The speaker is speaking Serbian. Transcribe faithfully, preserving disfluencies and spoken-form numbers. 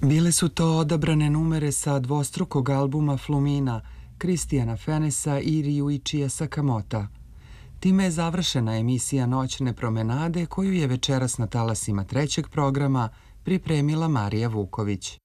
Bile su to odabrane numere sa dvostrukog albuma Flumina, Kristijana Fenesa i Ryuichija Sakamota. Time je završena emisija Noćne promenade koju je večeras na talasima trećeg programa pripremila Marija Vuković.